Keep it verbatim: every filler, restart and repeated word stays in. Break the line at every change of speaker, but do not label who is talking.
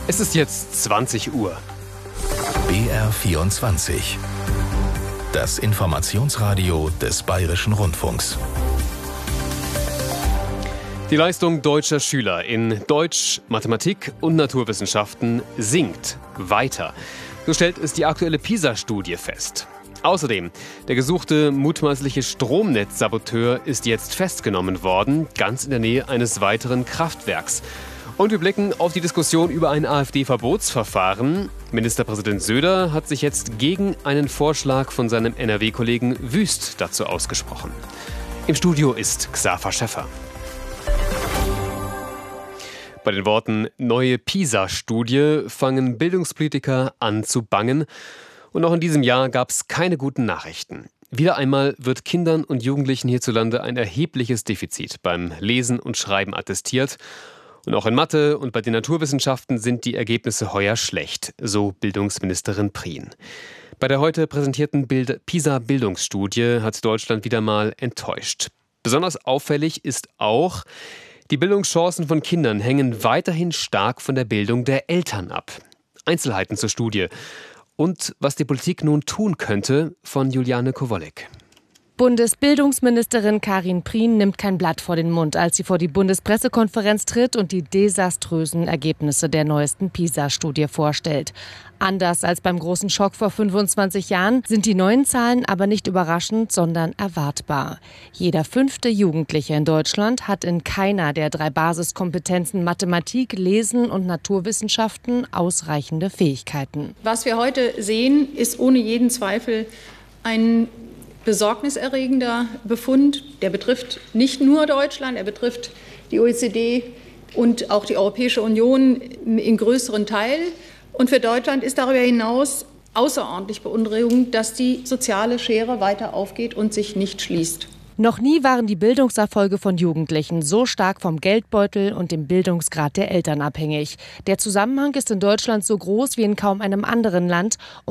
Es ist jetzt zwanzig Uhr.
B R vierundzwanzig. Das Informationsradio des Bayerischen Rundfunks.
Die Leistung deutscher Schüler in Deutsch, Mathematik und Naturwissenschaften sinkt weiter. So stellt es die aktuelle PISA-Studie fest. Außerdem, der gesuchte mutmaßliche Stromnetzsaboteur ist jetzt festgenommen worden, ganz in der Nähe eines weiteren Kraftwerks. Und wir blicken auf die Diskussion über ein AfD-Verbotsverfahren. Ministerpräsident Söder hat sich jetzt gegen einen Vorschlag von seinem N R W-Kollegen Wüst dazu ausgesprochen. Im Studio ist Xaver Schäffer. Bei den Worten neue PISA-Studie fangen Bildungspolitiker an zu bangen. Und auch in diesem Jahr gab es keine guten Nachrichten. Wieder einmal wird Kindern und Jugendlichen hierzulande ein erhebliches Defizit beim Lesen und Schreiben attestiert. Und auch in Mathe und bei den Naturwissenschaften sind die Ergebnisse heuer schlecht, so Bildungsministerin Prien. Bei der heute präsentierten Bild- PISA-Bildungsstudie hat Deutschland wieder mal enttäuscht. Besonders auffällig ist auch, die Bildungschancen von Kindern hängen weiterhin stark von der Bildung der Eltern ab. Einzelheiten zur Studie und was die Politik nun tun könnte, von Juliane Kowolek.
Bundesbildungsministerin Karin Prien nimmt kein Blatt vor den Mund, als sie vor die Bundespressekonferenz tritt und die desaströsen Ergebnisse der neuesten PISA-Studie vorstellt. Anders als beim großen Schock vor fünfundzwanzig Jahren sind die neuen Zahlen aber nicht überraschend, sondern erwartbar. Jeder fünfte Jugendliche in Deutschland hat in keiner der drei Basiskompetenzen Mathematik, Lesen und Naturwissenschaften ausreichende Fähigkeiten.
Was wir heute sehen, ist ohne jeden Zweifel ein besorgniserregender Befund. Der betrifft nicht nur Deutschland, er betrifft die O E C D und auch die Europäische Union in größeren Teil. Und für Deutschland ist darüber hinaus außerordentlich beunruhigend, dass die soziale Schere weiter aufgeht und sich nicht schließt.
Noch nie waren die Bildungserfolge von Jugendlichen so stark vom Geldbeutel und dem Bildungsgrad der Eltern abhängig. Der Zusammenhang ist in Deutschland so groß wie in kaum einem anderen Land.